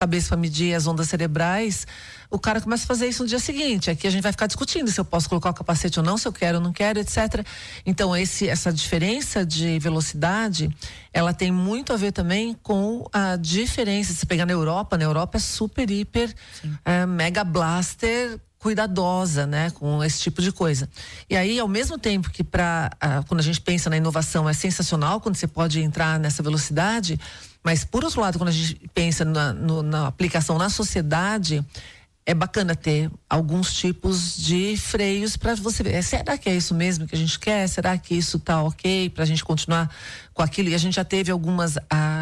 cabeça para medir as ondas cerebrais, o cara começa a fazer isso no dia seguinte. Aqui a gente vai ficar discutindo se eu posso colocar o capacete ou não, se eu quero ou não quero, etc. Então essa diferença de velocidade, ela tem muito a ver também com a diferença. Se pegar na Europa é super, hiper, mega blaster, cuidadosa, né, com esse tipo de coisa. E aí, ao mesmo tempo que quando a gente pensa na inovação é sensacional, quando você pode entrar nessa velocidade, mas por outro lado, quando a gente pensa na aplicação na sociedade, é bacana ter alguns tipos de freios para você ver, será que é isso mesmo que a gente quer? Será que isso tá ok pra gente continuar com aquilo? E a gente já teve alguns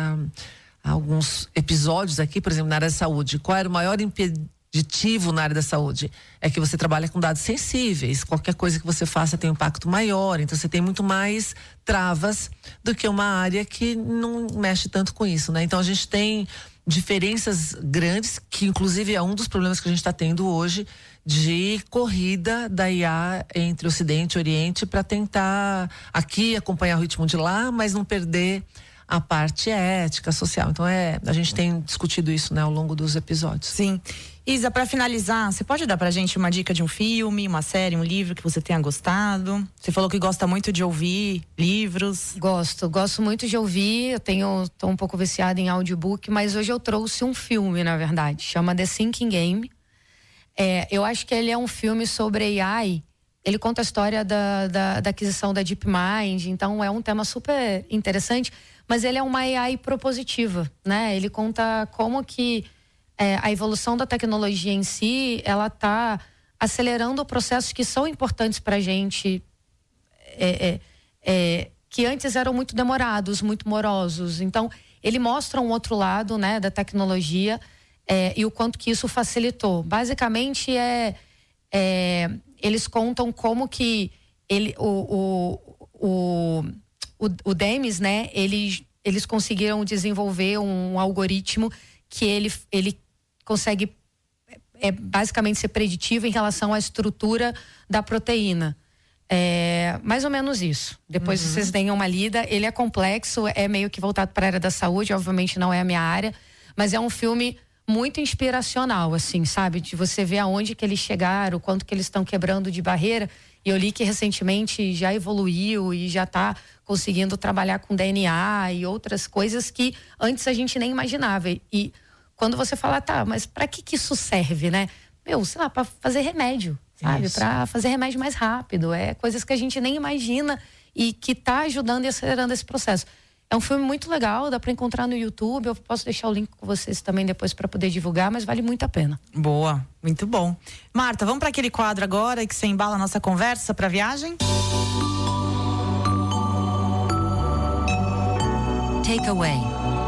episódios aqui, por exemplo, na área da saúde. Qual era o maior impeditivo na área da saúde? É que você trabalha com dados sensíveis, qualquer coisa que você faça tem um impacto maior, então você tem muito mais travas do que uma área que não mexe tanto com isso, né? Então a gente tem diferenças grandes, que inclusive é um dos problemas que a gente está tendo hoje, de corrida da IA entre Ocidente e Oriente, para tentar aqui acompanhar o ritmo de lá, mas não perder a parte ética, social. Então a gente tem discutido isso, né, ao longo dos episódios. Sim. Isa, para finalizar, você pode dar pra gente uma dica de um filme, uma série, um livro que você tenha gostado? Você falou que gosta muito de ouvir livros. Gosto muito de ouvir. Tô um pouco viciada em audiobook, mas hoje eu trouxe um filme, na verdade, chama The Thinking Game. Eu acho que ele é um filme sobre AI. Ele conta a história da aquisição da DeepMind, então é um tema super interessante, mas ele é uma AI propositiva, né? Ele conta como que a evolução da tecnologia em si, ela está acelerando processos que são importantes para a gente, que antes eram muito demorados, muito morosos. Então, ele mostra um outro lado, né, da tecnologia e o quanto que isso facilitou. Basicamente, eles contam como que o Demis, né, eles conseguiram desenvolver um algoritmo que ele consegue basicamente ser preditivo em relação à estrutura da proteína. Mais ou menos isso. Depois vocês deem uma lida. Ele é complexo, é meio que voltado para a área da saúde, obviamente não é a minha área, mas é um filme muito inspiracional, assim, sabe? De você ver aonde que eles chegaram, o quanto que eles estão quebrando de barreira. E eu li que recentemente já evoluiu e já está conseguindo trabalhar com DNA e outras coisas que antes a gente nem imaginava. E quando você fala, tá, mas para que isso serve, né? Sei lá, para fazer remédio, sabe? Para fazer remédio mais rápido. Coisas que a gente nem imagina e que tá ajudando e acelerando esse processo. É um filme muito legal, dá para encontrar no YouTube. Eu posso deixar o link com vocês também depois para poder divulgar, mas vale muito a pena. Boa, muito bom. Marta, vamos para aquele quadro agora que você embala a nossa conversa para viagem? Takeaway.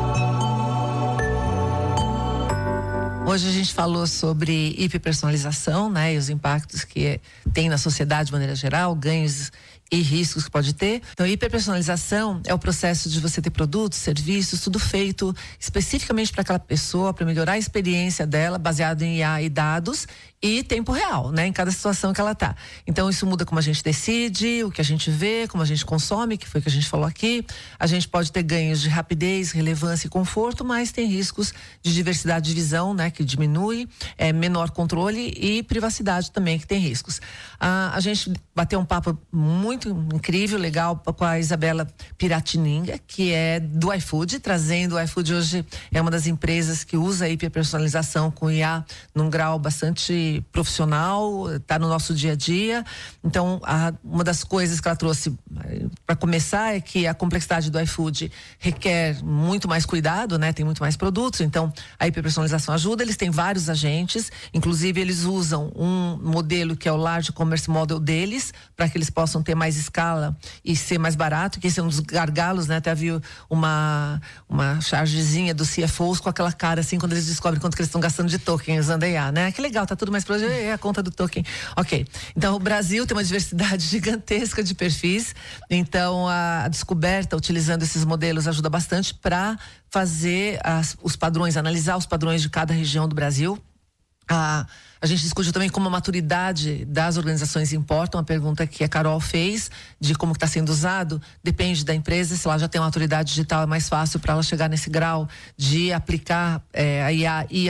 Hoje a gente falou sobre hiperpersonalização, né, e os impactos que tem na sociedade de maneira geral, ganhos e riscos que pode ter. Então, hiperpersonalização é o processo de você ter produtos, serviços, tudo feito especificamente para aquela pessoa, para melhorar a experiência dela, baseado em IA e dados e tempo real, né, em cada situação que ela tá. Então, isso muda como a gente decide, o que a gente vê, como a gente consome, que foi o que a gente falou aqui. A gente pode ter ganhos de rapidez, relevância e conforto, mas tem riscos de diversidade de visão, né, que diminui, menor controle e privacidade também, que tem riscos. A gente bateu um papo muito incrível, legal, com a Isabela Piratininga, que é do iFood, trazendo o iFood hoje é uma das empresas que usa a hiperpersonalização com IA num grau bastante profissional, está no nosso dia a dia. Então, uma das coisas que ela trouxe para começar é que a complexidade do iFood requer muito mais cuidado, né? Tem muito mais produtos, então a hiperpersonalização ajuda. Eles têm vários agentes, inclusive eles usam um modelo que é o Large Commerce Model deles, para que eles possam ter mais escala e ser mais barato, que esse é um dos gargalos, né? Até viu uma chargezinha do CFOs com aquela cara assim, quando eles descobrem quanto que eles estão gastando de token usando a IA, né? Que legal, tá tudo mais próximo, é a conta do token. Ok, então o Brasil tem uma diversidade gigantesca de perfis, então a descoberta utilizando esses modelos ajuda bastante para fazer os padrões, analisar os padrões de cada região do Brasil. A gente discute também como a maturidade das organizações importa, uma pergunta que a Carol fez, de como está sendo usado, depende da empresa. Se ela já tem uma maturidade digital, é mais fácil para ela chegar nesse grau de aplicar a IA e